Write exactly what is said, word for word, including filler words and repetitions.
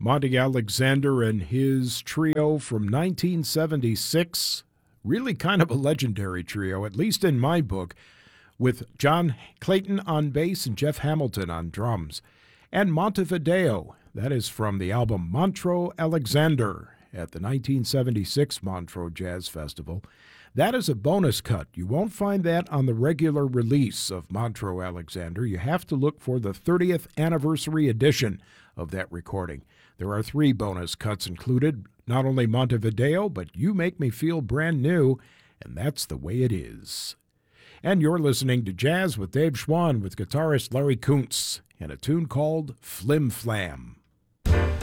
Monty Alexander and his trio from nineteen seventy-six, really kind of a legendary trio, at least in my book, with John Clayton on bass and Jeff Hamilton on drums. And Montevideo, that is from the album Montreux Alexander at the nineteen seventy-six Montreux Jazz Festival. That is a bonus cut. You won't find that on the regular release of Montreux Alexander. You have to look for the thirtieth anniversary edition of that recording. There are three bonus cuts included, not only Montevideo, but You Make Me Feel Brand New, and that's the way it is. And you're listening to Jazz with Dave Schwann with guitarist Larry Kuntz and a tune called Flim Flam.